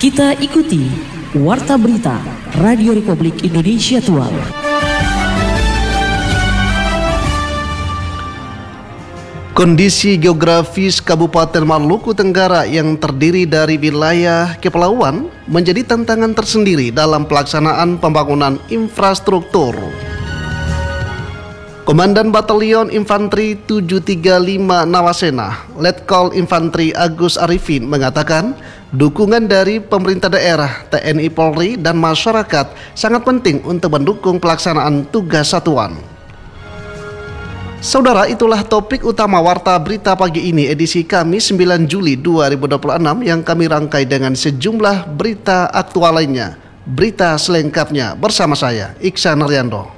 Kita ikuti Warta Berita Radio Republik Indonesia Tua. Kondisi geografis Kabupaten Maluku Tenggara yang terdiri dari wilayah kepulauan menjadi tantangan tersendiri dalam pelaksanaan pembangunan infrastruktur. Komandan Batalion Infanteri 735 Nawasena, Letkol Infanteri Agus Arifin mengatakan, dukungan dari pemerintah daerah, TNI Polri, dan masyarakat sangat penting untuk mendukung pelaksanaan tugas satuan. Saudara, itulah topik utama Warta Berita pagi ini edisi Kamis 9 Juli 2026 yang kami rangkai dengan sejumlah berita aktual lainnya. Berita selengkapnya bersama saya, Iksan Riando.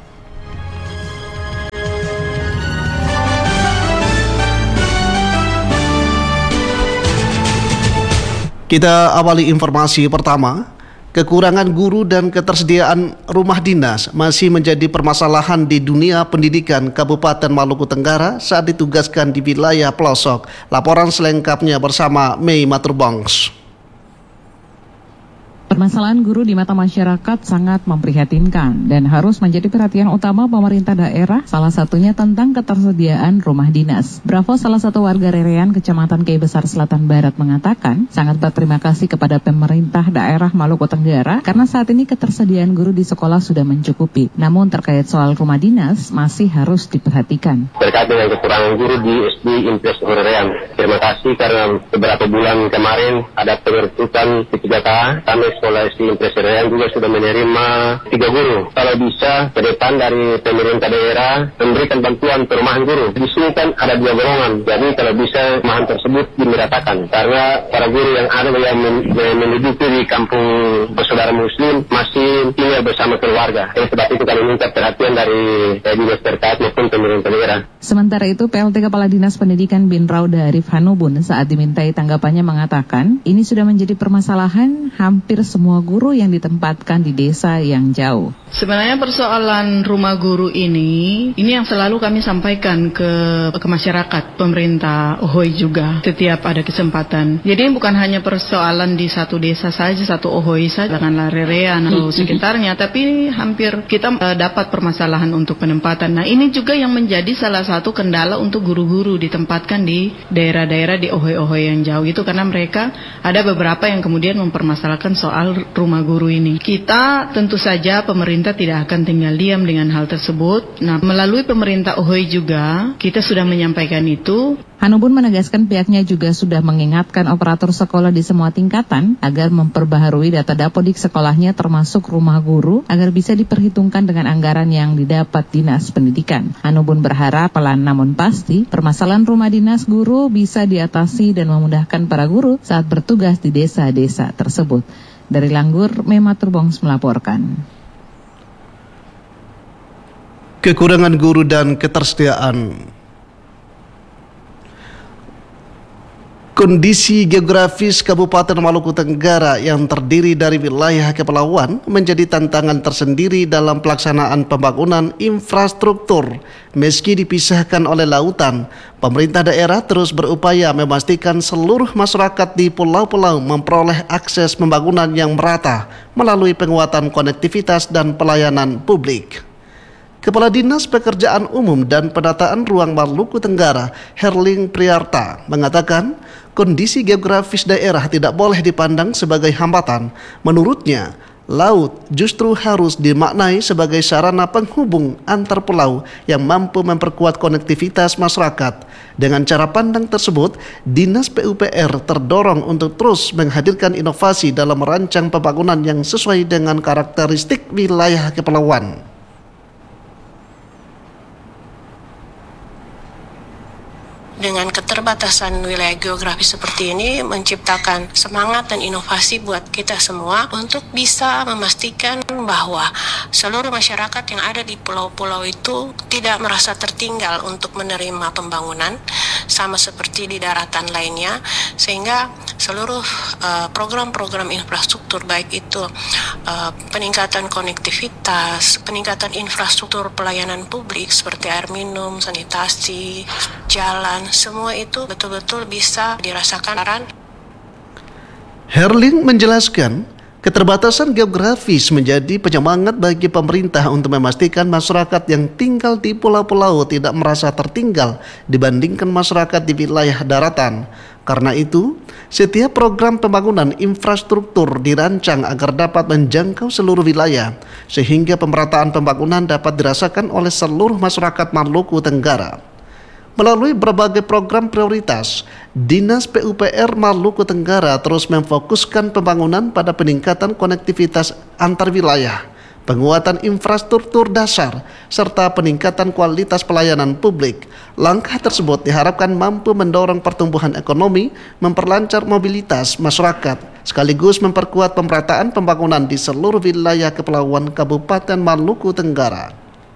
Kita awali informasi pertama. Kekurangan guru dan ketersediaan rumah dinas masih menjadi permasalahan di dunia pendidikan Kabupaten Maluku Tenggara saat ditugaskan di wilayah pelosok. Laporan selengkapnya bersama Mei Maturbongs. Permasalahan guru di mata masyarakat sangat memprihatinkan dan harus menjadi perhatian utama pemerintah daerah, salah satunya tentang ketersediaan rumah dinas. Bravo, salah satu warga Rerean, Kecamatan Kei Besar Selatan Barat mengatakan sangat berterima kasih kepada pemerintah daerah Maluku Tenggara karena saat ini ketersediaan guru di sekolah sudah mencukupi. Namun terkait soal rumah dinas masih harus diperhatikan. Terkait dengan kekurangan guru di SD Impres Rerean, terima kasih karena beberapa bulan kemarin ada pengerucutan di 3K, kami sekolah SD Impres Rerean juga sudah menerima 3 guru. Kalau bisa ke depan dari pemerintah daerah memberikan bantuan perumahan guru. Di sini kan ada 2 golongan, jadi kalau bisa perumahan tersebut dimeratakan karena para guru yang ada yang menduduki di kampung bersaudara Muslim masih tinggal bersama keluarga. Sebab itu kami minta perhatian dari dinas terkait maupun pemerintah daerah. Sementara itu, PLT Kepala Dinas Pendidikan Bin Rauda Arif Hanubun saat dimintai tanggapannya mengatakan ini sudah menjadi permasalahan hampir semua guru yang ditempatkan di desa yang jauh. Sebenarnya persoalan rumah guru ini yang selalu kami sampaikan ke masyarakat, pemerintah Ohoi juga setiap ada kesempatan. Jadi bukan hanya persoalan di satu desa saja, satu Ohoi saja, dengan Rerean atau sekitarnya, tapi hampir kita dapat permasalahan untuk penempatan. Nah, ini juga yang menjadi salah satu kendala untuk guru-guru ditempatkan di daerah-daerah di Ohoi-Ohoi yang jauh itu karena mereka ada beberapa yang kemudian mempermasalahkan soal rumah guru ini. Kita tentu saja pemerintah tidak akan tinggal diam dengan hal tersebut. Nah, melalui pemerintah Ohoi juga kita sudah menyampaikan itu. Hanubun menegaskan pihaknya juga sudah mengingatkan operator sekolah di semua tingkatan agar memperbaharui data dapodik sekolahnya termasuk rumah guru agar bisa diperhitungkan dengan anggaran yang didapat Dinas Pendidikan. Hanubun berharap pelan namun pasti permasalahan rumah dinas guru bisa diatasi dan memudahkan para guru saat bertugas di desa-desa tersebut. Dari Langgur, Mei Maturbongs melaporkan. Kekurangan guru dan ketersediaan. Kondisi geografis Kabupaten Maluku Tenggara yang terdiri dari wilayah kepulauan menjadi tantangan tersendiri dalam pelaksanaan pembangunan infrastruktur. Meski dipisahkan oleh lautan, pemerintah daerah terus berupaya memastikan seluruh masyarakat di pulau-pulau memperoleh akses pembangunan yang merata melalui penguatan konektivitas dan pelayanan publik. Kepala Dinas Pekerjaan Umum dan Penataan Ruang Maluku Tenggara, Herling Priarta, mengatakan kondisi geografis daerah tidak boleh dipandang sebagai hambatan. Menurutnya, laut justru harus dimaknai sebagai sarana penghubung antar pulau yang mampu memperkuat konektivitas masyarakat. Dengan cara pandang tersebut, Dinas PUPR terdorong untuk terus menghadirkan inovasi dalam merancang pembangunan yang sesuai dengan karakteristik wilayah kepulauan. Dengan keterbatasan wilayah geografis seperti ini menciptakan semangat dan inovasi buat kita semua untuk bisa memastikan bahwa seluruh masyarakat yang ada di pulau-pulau itu tidak merasa tertinggal untuk menerima pembangunan sama seperti di daratan lainnya, sehingga seluruh program-program infrastruktur baik itu peningkatan konektivitas, peningkatan infrastruktur pelayanan publik seperti air minum, sanitasi, jalan, semua itu betul-betul bisa dirasakan. Herling menjelaskan, keterbatasan geografis menjadi penyemangat bagi pemerintah untuk memastikan masyarakat yang tinggal di pulau-pulau tidak merasa tertinggal dibandingkan masyarakat di wilayah daratan. Karena itu, setiap program pembangunan infrastruktur dirancang agar dapat menjangkau seluruh wilayah, sehingga pemerataan pembangunan dapat dirasakan oleh seluruh masyarakat Maluku Tenggara. Melalui berbagai program prioritas, Dinas PUPR Maluku Tenggara terus memfokuskan pembangunan pada peningkatan konektivitas antar wilayah, penguatan infrastruktur dasar, serta peningkatan kualitas pelayanan publik. Langkah tersebut diharapkan mampu mendorong pertumbuhan ekonomi, memperlancar mobilitas masyarakat, sekaligus memperkuat pemerataan pembangunan di seluruh wilayah Kepulauan Kabupaten Maluku Tenggara.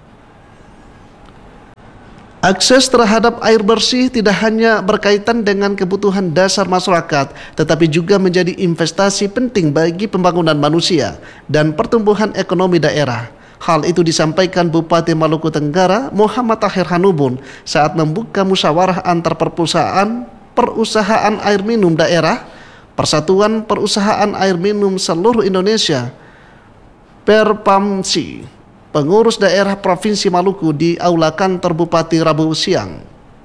Akses terhadap air bersih tidak hanya berkaitan dengan kebutuhan dasar masyarakat, tetapi juga menjadi investasi penting bagi pembangunan manusia dan pertumbuhan ekonomi daerah. Hal itu disampaikan Bupati Maluku Tenggara Muhammad Tahir Hanubun saat membuka musyawarah antar perusahaan air minum daerah, Persatuan Perusahaan Air Minum Seluruh Indonesia, Perpamsi, pengurus daerah Provinsi Maluku di Aula Kantor Bupati Rabu siang.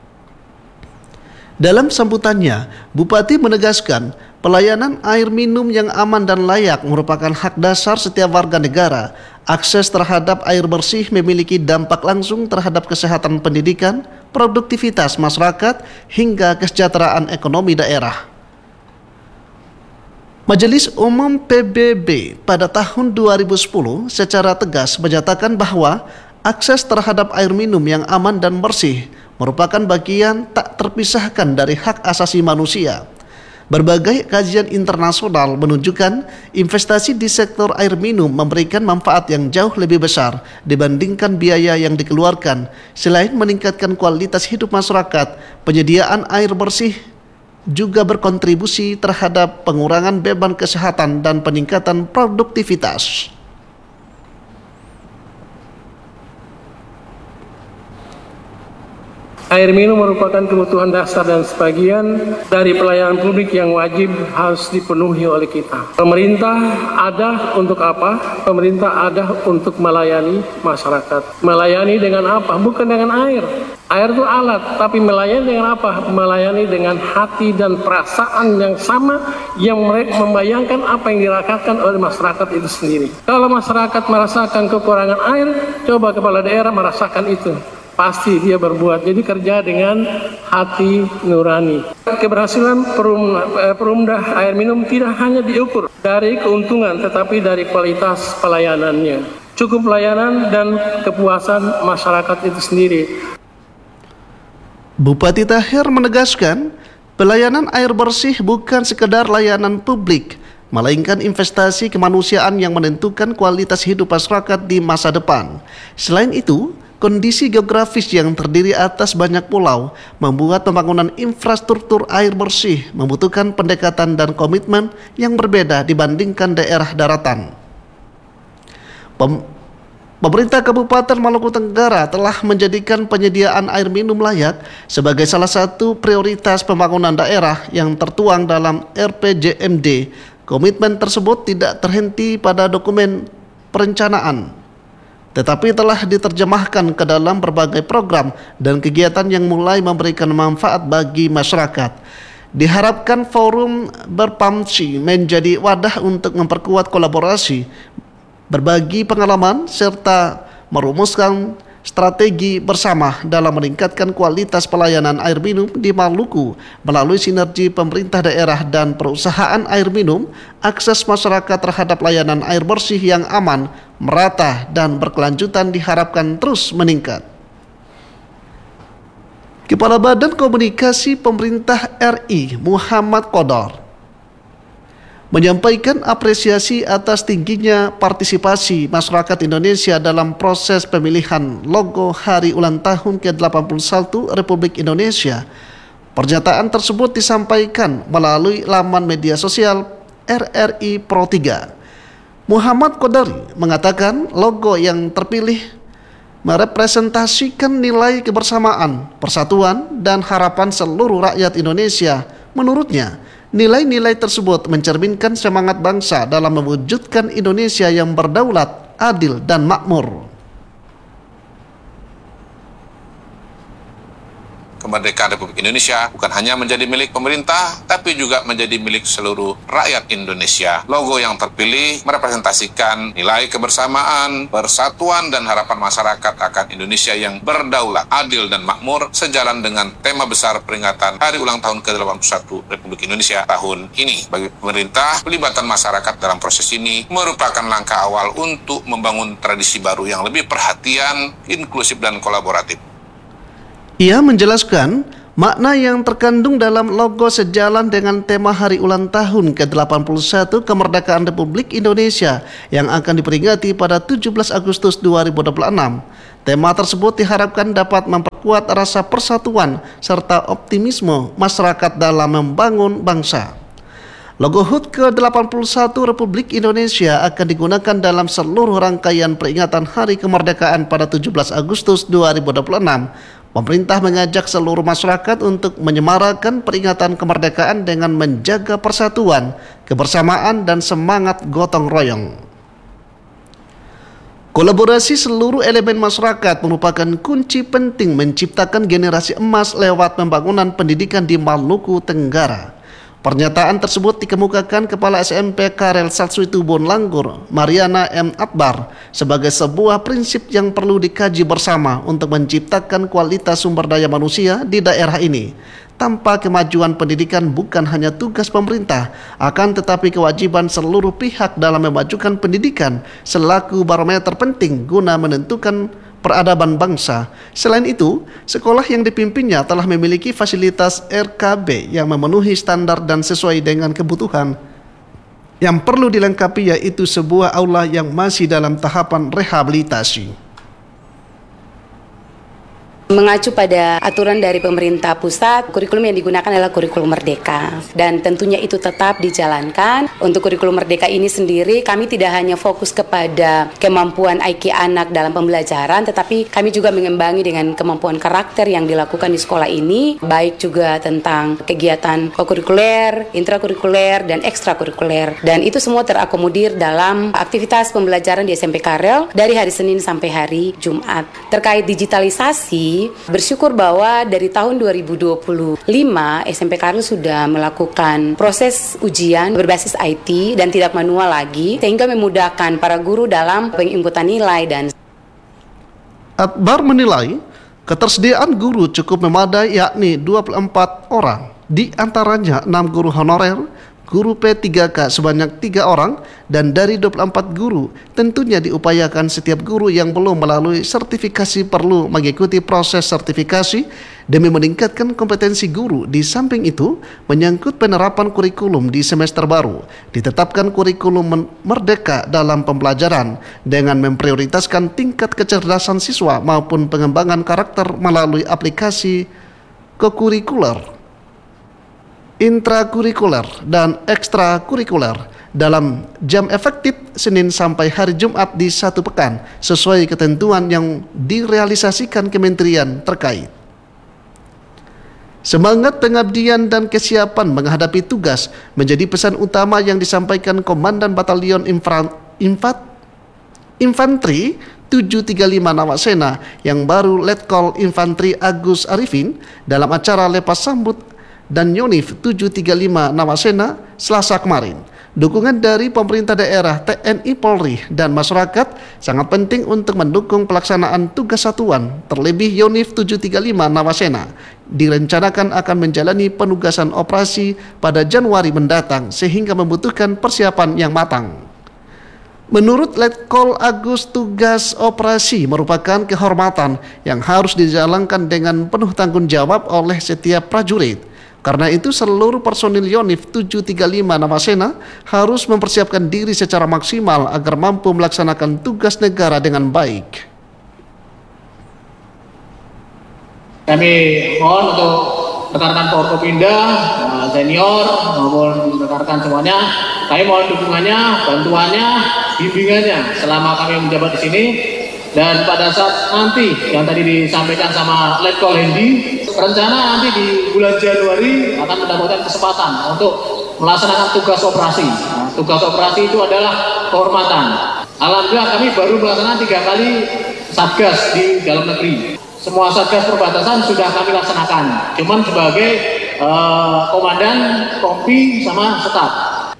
Dalam sambutannya, Bupati menegaskan pelayanan air minum yang aman dan layak merupakan hak dasar setiap warga negara. Akses terhadap air bersih memiliki dampak langsung terhadap kesehatan pendidikan, produktivitas masyarakat, hingga kesejahteraan ekonomi daerah. Majelis Umum PBB pada tahun 2010 secara tegas menyatakan bahwa akses terhadap air minum yang aman dan bersih merupakan bagian tak terpisahkan dari hak asasi manusia. Berbagai kajian internasional menunjukkan investasi di sektor air minum memberikan manfaat yang jauh lebih besar dibandingkan biaya yang dikeluarkan. Selain meningkatkan kualitas hidup masyarakat, penyediaan air bersih juga berkontribusi terhadap pengurangan beban kesehatan dan peningkatan produktivitas. Air minum merupakan kebutuhan dasar dan sebagian dari pelayanan publik yang wajib harus dipenuhi oleh kita. Pemerintah ada untuk apa? Pemerintah ada untuk melayani masyarakat. Melayani dengan apa? Bukan dengan air. Air itu alat, tapi melayani dengan apa? Melayani dengan hati dan perasaan yang sama yang mereka membayangkan apa yang dirasakan oleh masyarakat itu sendiri. Kalau masyarakat merasakan kekurangan air, coba kepala daerah merasakan itu. Pasti dia berbuat, jadi kerja dengan hati nurani. Keberhasilan perumda air minum tidak hanya diukur dari keuntungan, tetapi dari kualitas pelayanannya. Cukup pelayanan dan kepuasan masyarakat itu sendiri. Bupati Tahir menegaskan, pelayanan air bersih bukan sekedar layanan publik, melainkan investasi kemanusiaan yang menentukan kualitas hidup masyarakat di masa depan. Selain itu, kondisi geografis yang terdiri atas banyak pulau membuat pembangunan infrastruktur air bersih membutuhkan pendekatan dan komitmen yang berbeda dibandingkan daerah daratan. Pemerintah Kabupaten Maluku Tenggara telah menjadikan penyediaan air minum layak sebagai salah satu prioritas pembangunan daerah yang tertuang dalam RPJMD. Komitmen tersebut tidak terhenti pada dokumen perencanaan, tetapi telah diterjemahkan ke dalam berbagai program dan kegiatan yang mulai memberikan manfaat bagi masyarakat. Diharapkan forum Berpamsi menjadi wadah untuk memperkuat kolaborasi, berbagi pengalaman, serta merumuskan strategi bersama dalam meningkatkan kualitas pelayanan air minum di Maluku melalui sinergi pemerintah daerah dan perusahaan air minum. Akses masyarakat terhadap layanan air bersih yang aman, merata, dan berkelanjutan diharapkan terus meningkat. Kepala Badan Komunikasi Pemerintah RI Muhammad Qodar menyampaikan apresiasi atas tingginya partisipasi masyarakat Indonesia dalam proses pemilihan logo Hari Ulang Tahun ke-81 Republik Indonesia. Pernyataan tersebut disampaikan melalui laman media sosial RRI Pro 3. Muhammad Qodari mengatakan logo yang terpilih merepresentasikan nilai kebersamaan, persatuan, dan harapan seluruh rakyat Indonesia. Menurutnya, Nilai-nilai tersebut mencerminkan semangat bangsa dalam mewujudkan Indonesia yang berdaulat, adil, dan makmur. Kemerdekaan Republik Indonesia bukan hanya menjadi milik pemerintah, tapi juga menjadi milik seluruh rakyat Indonesia. Logo yang terpilih merepresentasikan nilai kebersamaan, persatuan, dan harapan masyarakat akan Indonesia yang berdaulat, adil, dan makmur, sejalan dengan tema besar peringatan Hari Ulang Tahun ke-81 Republik Indonesia tahun ini. Bagi pemerintah, pelibatan masyarakat dalam proses ini merupakan langkah awal untuk membangun tradisi baru yang lebih perhatian, inklusif, dan kolaboratif. Ia menjelaskan makna yang terkandung dalam logo sejalan dengan tema Hari Ulang Tahun ke-81 Kemerdekaan Republik Indonesia yang akan diperingati pada 17 Agustus 2026. Tema tersebut diharapkan dapat memperkuat rasa persatuan serta optimisme masyarakat dalam membangun bangsa. Logo HUT ke-81 Republik Indonesia akan digunakan dalam seluruh rangkaian peringatan Hari Kemerdekaan pada 17 Agustus 2026. Pemerintah mengajak seluruh masyarakat untuk menyemarakan peringatan kemerdekaan dengan menjaga persatuan, kebersamaan, dan semangat gotong royong. Kolaborasi seluruh elemen masyarakat merupakan kunci penting menciptakan generasi emas lewat pembangunan pendidikan di Maluku Tenggara. Pernyataan tersebut dikemukakan Kepala SMP Karel Satsuitubon Langgur, Mariana M. Akbar, sebagai sebuah prinsip yang perlu dikaji bersama untuk menciptakan kualitas sumber daya manusia di daerah ini. Tanpa kemajuan pendidikan bukan hanya tugas pemerintah, akan tetapi kewajiban seluruh pihak dalam memajukan pendidikan selaku barometer penting guna menentukan peradaban bangsa. Selain itu, sekolah yang dipimpinnya telah memiliki fasilitas RKB yang memenuhi standar dan sesuai dengan kebutuhan. Yang perlu dilengkapi yaitu sebuah aula yang masih dalam tahapan rehabilitasi. Mengacu pada aturan dari pemerintah pusat, kurikulum yang digunakan adalah kurikulum Merdeka. Dan tentunya itu tetap dijalankan. Untuk kurikulum Merdeka ini sendiri, kami tidak hanya fokus kepada kemampuan IQ anak dalam pembelajaran, tetapi kami juga mengimbangi dengan kemampuan karakter yang dilakukan di sekolah ini, baik juga tentang kegiatan kokurikuler, intrakurikuler, dan ekstrakurikuler. Dan itu semua terakomodir dalam aktivitas pembelajaran di SMP Karel dari hari Senin sampai hari Jumat. Terkait digitalisasi, bersyukur bahwa dari tahun 2025 SMP Karel sudah melakukan proses ujian berbasis IT dan tidak manual lagi, sehingga memudahkan para guru dalam penginputan nilai. Dan Akbar menilai ketersediaan guru cukup memadai, yakni 24 orang, di antaranya 6 guru honorer, guru P3K sebanyak 3 orang, dan dari 24 guru tentunya diupayakan setiap guru yang belum melalui sertifikasi perlu mengikuti proses sertifikasi demi meningkatkan kompetensi guru. Di samping itu, menyangkut penerapan kurikulum di semester baru, ditetapkan kurikulum merdeka dalam pembelajaran dengan memprioritaskan tingkat kecerdasan siswa maupun pengembangan karakter melalui aplikasi kokurikuler, intrakurikuler, dan ekstrakurikuler dalam jam efektif Senin sampai hari Jumat di satu pekan sesuai ketentuan yang direalisasikan kementerian terkait. Semangat pengabdian dan kesiapan menghadapi tugas menjadi pesan utama yang disampaikan Komandan Batalion Infanteri 735 Nawasena yang baru Letkol Infanteri Agus Arifin dalam acara lepas sambut dan Yonif 735 Nawasena Selasa kemarin. Dukungan dari pemerintah daerah, TNI Polri, dan masyarakat sangat penting untuk mendukung pelaksanaan tugas satuan. Terlebih Yonif 735 Nawasena direncanakan akan menjalani penugasan operasi pada Januari mendatang sehingga membutuhkan persiapan yang matang. Menurut Letkol Agus, tugas operasi merupakan kehormatan yang harus dijalankan dengan penuh tanggung jawab oleh setiap prajurit. Karena itu seluruh personil Yonif 735 Nawasena harus mempersiapkan diri secara maksimal agar mampu melaksanakan tugas negara dengan baik. Kami mohon untuk rekan-rekan Forkopimda, senior maupun rekan-rekan semuanya, kami mohon dukungannya, bantuannya, bimbingannya selama kami menjabat di sini. Dan pada saat nanti yang tadi disampaikan sama Letkol Hendi, rencana nanti di bulan Januari akan mendapatkan kesempatan untuk melaksanakan tugas operasi. Nah, tugas operasi itu adalah kehormatan. Alhamdulillah kami baru melaksanakan 3 kali satgas di dalam negeri. Semua satgas perbatasan sudah kami laksanakan. Cuman sebagai komandan, kompi, sama staf.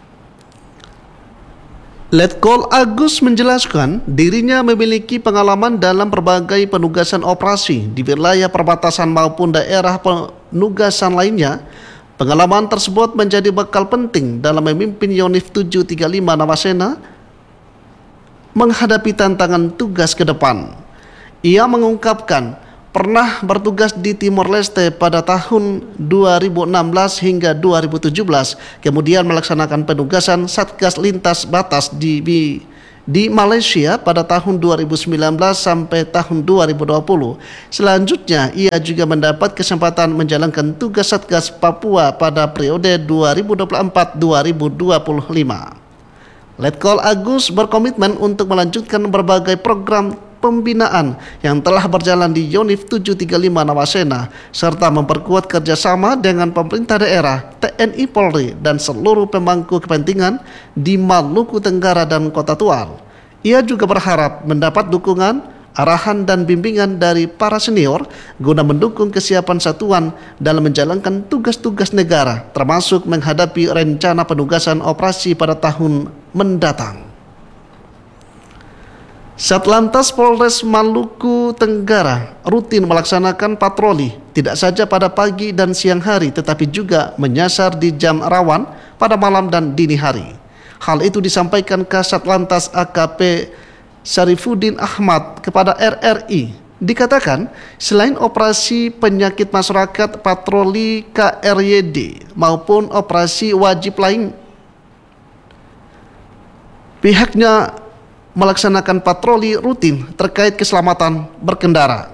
Letkol Agus menjelaskan dirinya memiliki pengalaman dalam berbagai penugasan operasi di wilayah perbatasan maupun daerah penugasan lainnya. Pengalaman tersebut menjadi bekal penting dalam memimpin Yonif 735 Nawasena menghadapi tantangan tugas ke depan. Ia mengungkapkan pernah bertugas di Timor Leste pada tahun 2016 hingga 2017, kemudian melaksanakan penugasan Satgas Lintas Batas di Malaysia pada tahun 2019 sampai tahun 2020. Selanjutnya, ia juga mendapat kesempatan menjalankan tugas Satgas Papua pada periode 2024-2025. Letkol Agus berkomitmen untuk melanjutkan berbagai program pembinaan yang telah berjalan di Yonif 735 Nawasena serta memperkuat kerjasama dengan pemerintah daerah, TNI Polri dan seluruh pemangku kepentingan di Maluku Tenggara dan Kota Tual. Ia juga berharap mendapat dukungan, arahan dan bimbingan dari para senior guna mendukung kesiapan satuan dalam menjalankan tugas-tugas negara termasuk menghadapi rencana penugasan operasi pada tahun mendatang. Satlantas Polres Maluku Tenggara rutin melaksanakan patroli tidak saja pada pagi dan siang hari tetapi juga menyasar di jam rawan pada malam dan dini hari. Hal itu disampaikan Kasat Lantas AKP Syarifuddin Ahmad kepada RRI. Dikatakan selain operasi penyakit masyarakat, patroli KRYD maupun operasi wajib lain, pihaknya melaksanakan patroli rutin terkait keselamatan berkendara.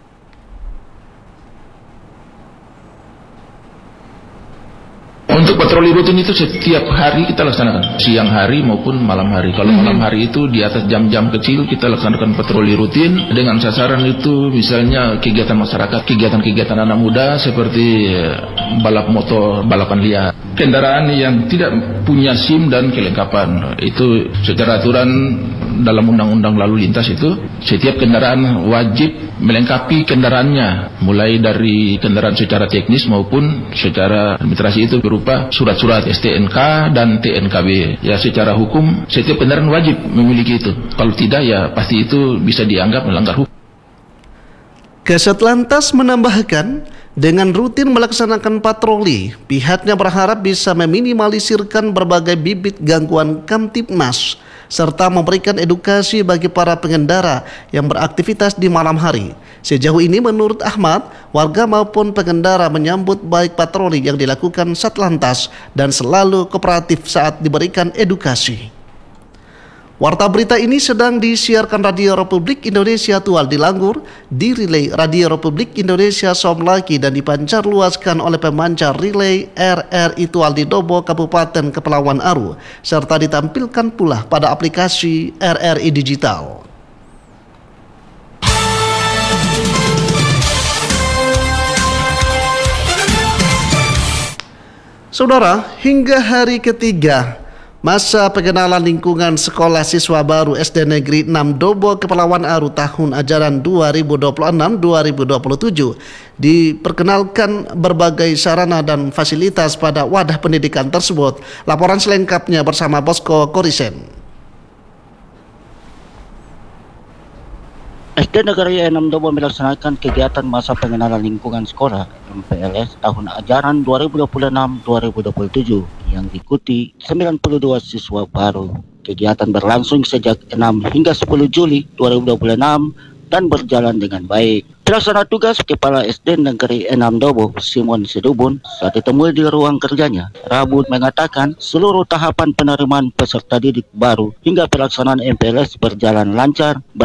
Untuk patroli rutin itu setiap hari kita laksanakan, siang hari maupun malam hari. Kalau malam hari itu di atas jam-jam kecil kita laksanakan patroli rutin dengan sasaran itu misalnya kegiatan masyarakat, kegiatan-kegiatan anak muda seperti balap motor, balapan liar. Kendaraan yang tidak punya SIM dan kelengkapan itu secara aturan dalam undang-undang lalu lintas itu setiap kendaraan wajib melengkapi kendaraannya, mulai dari kendaraan secara teknis maupun secara administrasi itu berupa surat-surat STNK dan TNKB. Ya secara hukum setiap kendaraan wajib memiliki itu. Kalau tidak ya pasti itu bisa dianggap melanggar hukum. Kasat Lantas menambahkan, dengan rutin melaksanakan patroli, pihaknya berharap bisa meminimalisirkan berbagai bibit gangguan Kamtibmas serta memberikan edukasi bagi para pengendara yang beraktivitas di malam hari. Sejauh ini menurut Ahmad, warga maupun pengendara menyambut baik patroli yang dilakukan Satlantas dan selalu kooperatif saat diberikan edukasi. Warta berita ini sedang disiarkan Radio Republik Indonesia Tual di Langgur, direlay Radio Republik Indonesia Somlaki dan dipancarluaskan oleh pemancar relay RRI Tual di Dobo, Kabupaten Kepulauan Aru, serta ditampilkan pula pada aplikasi RRI Digital. Saudara, hingga hari ketiga masa pengenalan lingkungan sekolah siswa baru SD Negeri 6 Dobo Kepulauan Aru tahun ajaran 2026-2027 diperkenalkan berbagai sarana dan fasilitas pada wadah pendidikan tersebut. Laporan selengkapnya bersama Bosko Korisen. SD Negeri 6 Dobo melaksanakan kegiatan masa pengenalan lingkungan sekolah MPLS tahun ajaran 2026-2027 yang diikuti 92 siswa baru. Kegiatan berlangsung sejak 6 hingga 10 Juli 2026 dan berjalan dengan baik. Pelaksana tugas Kepala SD Negeri 6 Dobo, Simon Sidubun, saat ditemui di ruang kerjanya, Rabu mengatakan seluruh tahapan penerimaan peserta didik baru hingga pelaksanaan MPLS berjalan lancar berkat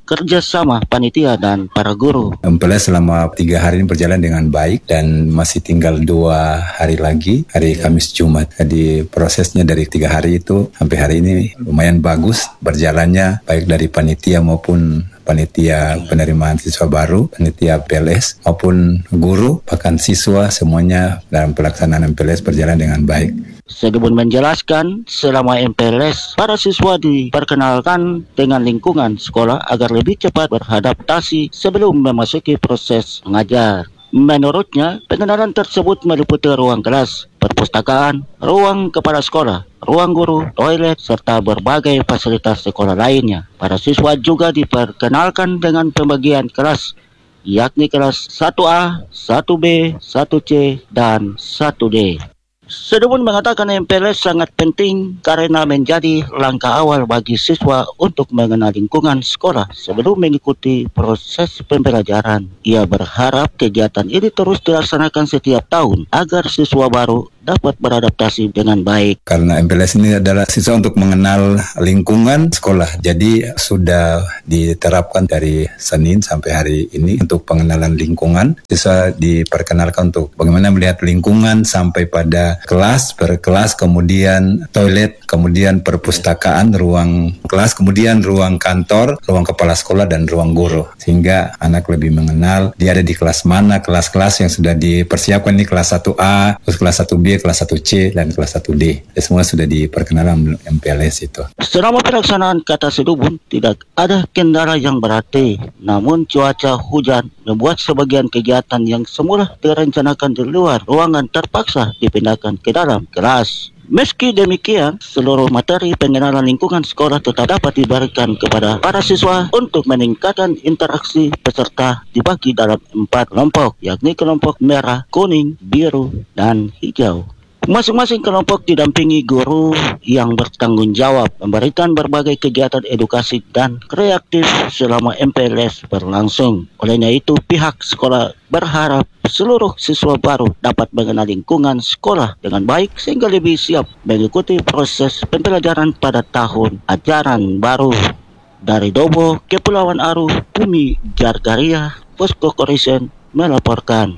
kerjasama panitia dan para guru. MPLS selama 3 hari ini berjalan dengan baik dan masih tinggal 2 hari lagi, hari Kamis Jumat. Jadi prosesnya dari 3 hari itu sampai hari ini lumayan bagus berjalannya, baik dari panitia maupun panitia penerimaan siswa baru, panitia PLS maupun guru, bahkan siswa, semuanya dalam pelaksanaan MPLS berjalan dengan baik. Sedebun menjelaskan, selama MPLS, para siswa diperkenalkan dengan lingkungan sekolah agar lebih cepat beradaptasi sebelum memasuki proses mengajar. Menurutnya, pengenalan tersebut meliputi ruang kelas, perpustakaan, ruang kepala sekolah, ruang guru, toilet, serta berbagai fasilitas sekolah lainnya. Para siswa juga diperkenalkan dengan pembagian kelas, yakni kelas 1A, 1B, 1C, dan 1D. Sedebun mengatakan MPLS sangat penting karena menjadi langkah awal bagi siswa untuk mengenal lingkungan sekolah sebelum mengikuti proses pembelajaran. Ia berharap kegiatan ini terus dilaksanakan setiap tahun agar siswa baru dapat beradaptasi dengan baik. Karena MPLS ini adalah siswa untuk mengenal lingkungan sekolah, jadi sudah diterapkan dari Senin sampai hari ini untuk pengenalan lingkungan. Siswa diperkenalkan untuk bagaimana melihat lingkungan sampai pada kelas, per kelas, kemudian toilet, kemudian perpustakaan, ruang kelas, kemudian ruang kantor, ruang kepala sekolah, dan ruang guru. Sehingga anak lebih mengenal dia ada di kelas mana, kelas-kelas yang sudah dipersiapkan ini kelas 1A, terus kelas 1B, kelas 1C, dan kelas 1D. Semua sudah diperkenalkan MPLS itu. Selama pelaksanaan kata Sedebun, tidak ada kendala yang berarti. Namun cuaca hujan membuat sebagian kegiatan yang semula direncanakan di luar ruangan terpaksa dipindahkan ke dalam kelas. Meski demikian, seluruh materi pengenalan lingkungan sekolah tetap dapat diberikan kepada para siswa untuk meningkatkan interaksi peserta dibagi dalam 4 kelompok, yakni kelompok merah, kuning, biru, dan hijau. Masing-masing kelompok didampingi guru yang bertanggung jawab memberikan berbagai kegiatan edukasi dan kreatif selama MPLS berlangsung. Olehnya itu, pihak sekolah berharap seluruh siswa baru dapat mengenal lingkungan sekolah dengan baik sehingga lebih siap mengikuti proses pembelajaran pada tahun ajaran baru. Dari Dobo, Kepulauan Aru, Bumi Jargaria, Posko Korisen melaporkan.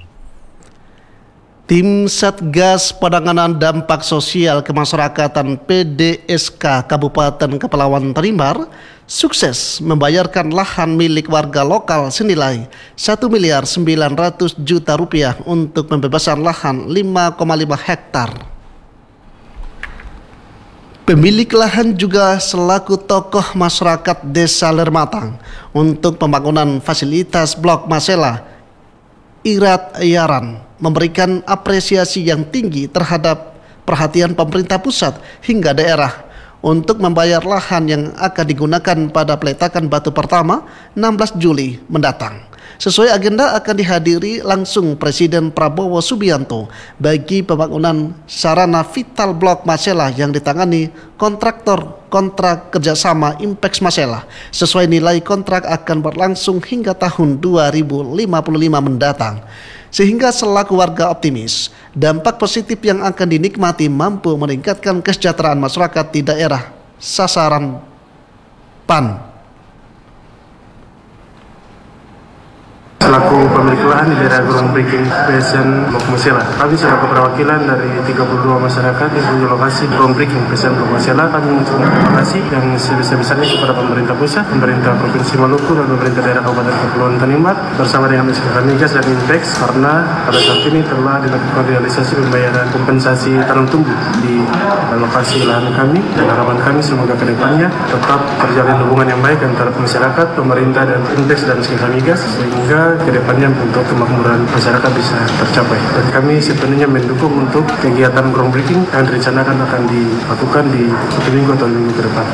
Tim Satgas Penanganan Dampak Sosial Kemasyarakatan PDSK Kabupaten Kepulauan Tanimbar sukses membayarkan lahan milik warga lokal senilai 1.900.000.000 rupiah untuk pembebasan lahan 5,5 hektar. Pemilik lahan juga selaku tokoh masyarakat Desa Lermatang untuk pembangunan fasilitas Blok Masela, Irat Yaran, memberikan apresiasi yang tinggi terhadap perhatian pemerintah pusat hingga daerah untuk membayar lahan yang akan digunakan pada peletakan batu pertama 16 Juli mendatang. Sesuai agenda akan dihadiri langsung Presiden Prabowo Subianto bagi pembangunan sarana vital Blok Masela yang ditangani kontraktor kontrak kerjasama Impex Masela. Sesuai nilai kontrak akan berlangsung hingga tahun 2055 mendatang. Sehingga selaku warga optimis, dampak positif yang akan dinikmati mampu meningkatkan kesejahteraan masyarakat di daerah sasaran PAN. Selaku pemilik lahan di daerah Ground Breaking PSN Blok Masela, kami selaku perwakilan dari 32 masyarakat yang punya lokasi Ground Breaking PSN Blok Masela, kami mengucapkan terima kasih yang sebesar-besarnya kepada pemerintah pusat, pemerintah Provinsi Maluku, dan pemerintah daerah Kabupaten Kepulauan Tanimbar bersama dengan SKK Migas dan Impex, karena pada saat ini telah dilakukan realisasi pembayaran kompensasi tanam tumbuh di lokasi lahan kami, dan harapan kami semoga kedepannya tetap terjalin hubungan yang baik antara masyarakat, pemerintah, dan Impex dan SKK Migas sehingga kedepannya untuk kemakmuran masyarakat bisa tercapai. Dan kami sepenuhnya mendukung untuk kegiatan groundbreaking yang direncanakan akan dilakukan di 1 minggu atau 2 minggu ke depan.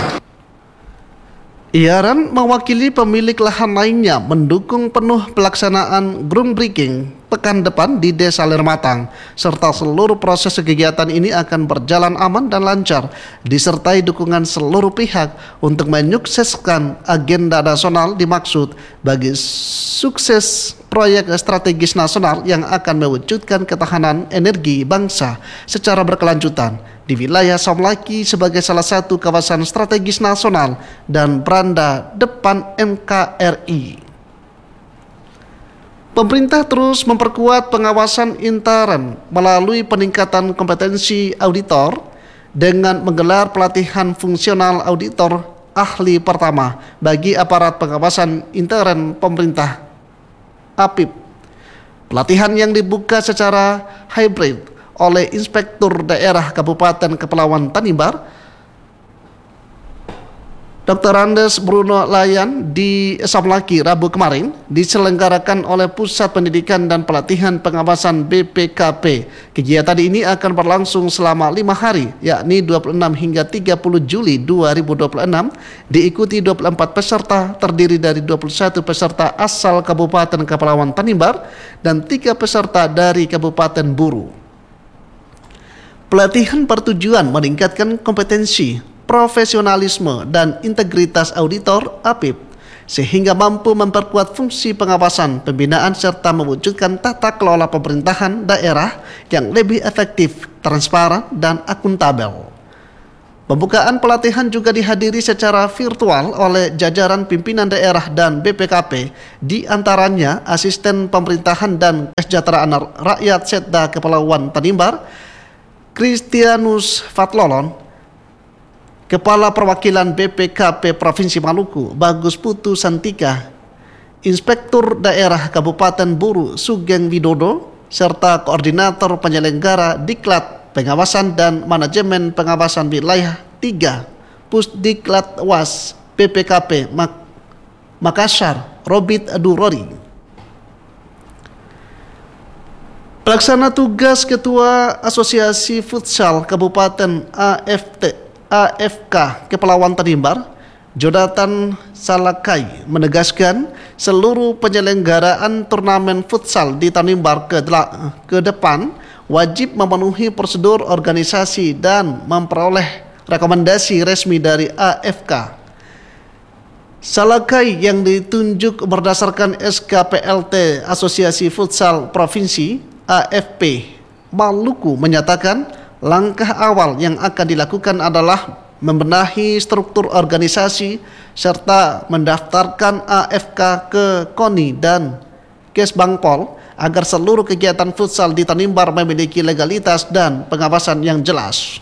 Iaran mewakili pemilik lahan lainnya mendukung penuh pelaksanaan groundbreaking pekan depan di Desa Lermatang, serta seluruh proses kegiatan ini akan berjalan aman dan lancar, disertai dukungan seluruh pihak untuk menyukseskan agenda nasional dimaksud bagi sukses proyek strategis nasional yang akan mewujudkan ketahanan energi bangsa secara berkelanjutan di wilayah Somlaki sebagai salah satu kawasan strategis nasional dan beranda depan NKRI. Pemerintah terus memperkuat pengawasan intern melalui peningkatan kompetensi auditor dengan menggelar pelatihan fungsional auditor ahli pertama bagi aparat pengawasan intern pemerintah APIP. Pelatihan yang dibuka secara hybrid oleh Inspektur Daerah Kabupaten Kepulauan Tanimbar Dr. Andes Bruno Layan di Somlaki Rabu kemarin diselenggarakan oleh Pusat Pendidikan dan Pelatihan Pengawasan BPKP. Kegiatan ini akan berlangsung selama 5 hari, yakni 26 hingga 30 Juli 2026, diikuti 24 peserta terdiri dari 21 peserta asal Kabupaten Kepulauan Tanimbar dan 3 peserta dari Kabupaten Buru. Pelatihan bertujuan meningkatkan kompetensi, profesionalisme dan integritas auditor APIP sehingga mampu memperkuat fungsi pengawasan, pembinaan serta mewujudkan tata kelola pemerintahan daerah yang lebih efektif, transparan dan akuntabel. Pembukaan pelatihan juga dihadiri secara virtual oleh jajaran pimpinan daerah dan BPKP, di antaranya Asisten Pemerintahan dan Kesejahteraan Rakyat Setda Kepulauan Tanimbar, Kristianus Fatlolon, Kepala Perwakilan BPKP Provinsi Maluku, Bagus Putu Santika, Inspektur Daerah Kabupaten Buru, Sugeng Widodo, serta Koordinator Penyelenggara Diklat Pengawasan dan Manajemen Pengawasan Wilayah 3, Pusdiklat Was BPKP Makassar, Robit Durori. Pelaksana tugas Ketua Asosiasi Futsal Kabupaten AFK Kepulauan Tanimbar, Jonathan Salakai, menegaskan seluruh penyelenggaraan turnamen futsal di Tanimbar ke depan wajib memenuhi prosedur organisasi dan memperoleh rekomendasi resmi dari AFK. Salakai yang ditunjuk berdasarkan SKPLT Asosiasi Futsal Provinsi AFP Maluku menyatakan langkah awal yang akan dilakukan adalah membenahi struktur organisasi serta mendaftarkan AFK ke KONI dan Kesbangpol agar seluruh kegiatan futsal di Tanimbar memiliki legalitas dan pengawasan yang jelas.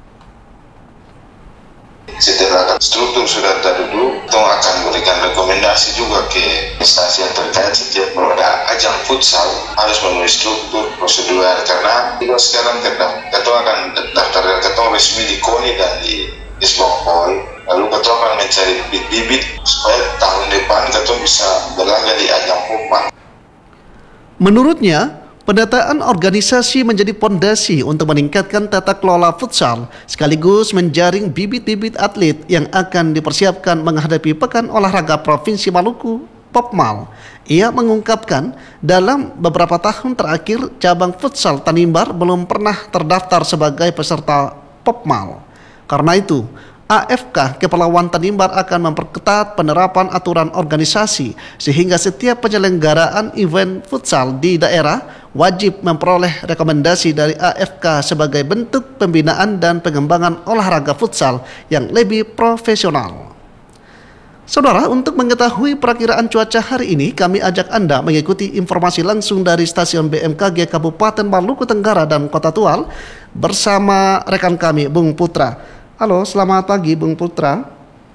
Setelah struktur sudah terduduk, kita akan berikan rekomendasi juga ke instansi yang terkait. Setiap ada ajang futsal harus memenuhi struktur prosedur, karena kita sekarang kita akan daftar ketua resmi di KONI dan di Isbokpol. Lalu ketua akan mencari bibit-bibit supaya tahun depan ketua bisa berlaga di ajang Popang. Menurutnya, pendataan organisasi menjadi pondasi untuk meningkatkan tata kelola futsal sekaligus menjaring bibit-bibit atlet yang akan dipersiapkan menghadapi Pekan Olahraga Provinsi Maluku, Popmal. Ia mengungkapkan dalam beberapa tahun terakhir cabang futsal Tanimbar belum pernah terdaftar sebagai peserta Popmal. Karena itu, AFK Kepulauan Tanimbar akan memperketat penerapan aturan organisasi sehingga setiap penyelenggaraan event futsal di daerah wajib memperoleh rekomendasi dari AFK sebagai bentuk pembinaan dan pengembangan olahraga futsal yang lebih profesional. Saudara, untuk mengetahui perakiraan cuaca hari ini, kami ajak Anda mengikuti informasi langsung dari stasiun BMKG Kabupaten Maluku Tenggara dan Kota Tual bersama rekan kami, Bung Putra. Halo, selamat pagi Bung Putra.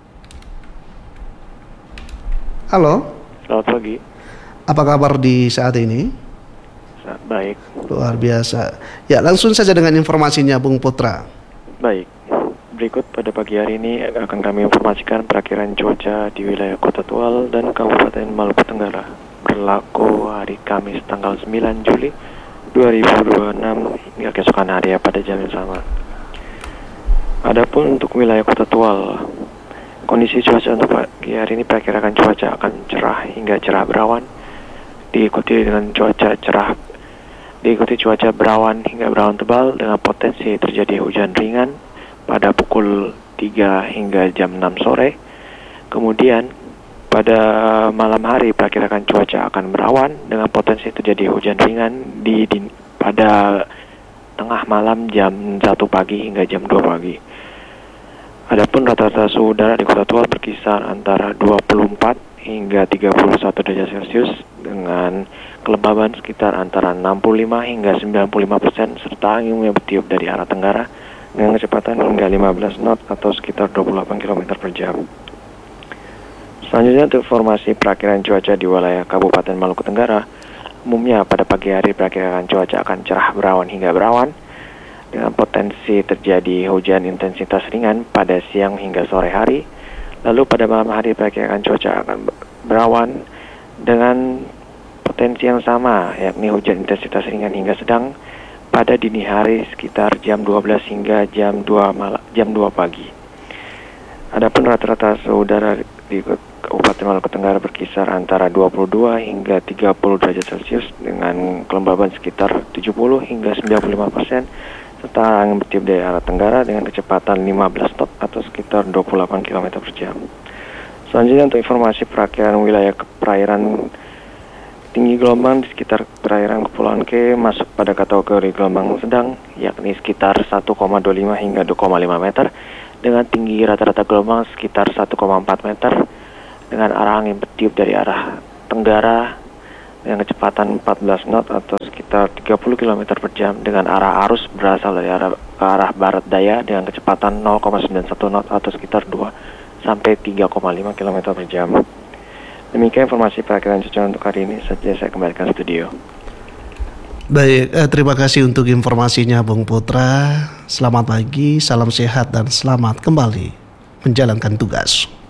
Halo. Selamat pagi. Apa kabar di saat ini? Baik. Luar biasa. Ya, langsung saja dengan informasinya Bung Putra. Baik. Berikut pada pagi hari ini akan kami informasikan perakiraan cuaca di wilayah Kota Tual dan Kabupaten Maluku Tenggara berlaku hari Kamis tanggal 9 Juli 2026 hingga keesokan hari pada jam yang sama. Adapun untuk wilayah Kota Tual, kondisi cuaca untuk pagi hari ini perkirakan cuaca akan cerah hingga cerah berawan, diikuti cuaca berawan hingga berawan tebal dengan potensi terjadi hujan ringan pada pukul 3 hingga jam 6 sore. Kemudian pada malam hari perkirakan cuaca akan berawan dengan potensi terjadi hujan ringan pada tengah malam jam 1 pagi hingga jam 2 pagi. Adapun rata-rata suhu udara di Kota Tua berkisar antara 24 hingga 31 derajat Celcius dengan kelembaban sekitar antara 65 hingga 95% serta angin yang bertiup dari arah tenggara dengan kecepatan hingga 15 knot atau sekitar 28 km per jam. Selanjutnya untuk informasi perakiran cuaca di wilayah Kabupaten Maluku Tenggara, umumnya pada pagi hari perkiraan cuaca akan cerah berawan hingga berawan dengan potensi terjadi hujan intensitas ringan pada siang hingga sore hari. Lalu pada malam hari perkiraan cuaca akan berawan dengan potensi yang sama, yakni hujan intensitas ringan hingga sedang pada dini hari sekitar jam 12 hingga jam 2 pagi. Adapun rata-rata suhu udara di Kabupaten Maluku Tenggara berkisar antara 22 hingga 30 derajat Celcius dengan kelembaban sekitar 70 hingga 95% serta angin bertiup dari arah tenggara dengan kecepatan 15 knot atau sekitar 28 km per jam. Selanjutnya untuk informasi perakiran wilayah perairan, tinggi gelombang di sekitar perairan Kepulauan K masuk pada kategori gelombang sedang, yakni sekitar 1,25 hingga 2,5 meter dengan tinggi rata-rata gelombang sekitar 1,4 meter dengan arah angin bertiup dari arah tenggara dengan kecepatan 14 knot atau sekitar 30 km per jam dengan arah arus berasal dari arah barat daya dengan kecepatan 0,91 knot atau sekitar 2 sampai 3,5 km per jam. Demikian informasi perakiran cuaca untuk hari ini. Saja saya kembalikan studio. Baik, terima kasih untuk informasinya Bung Putra. Selamat pagi, salam sehat dan selamat kembali menjalankan tugas.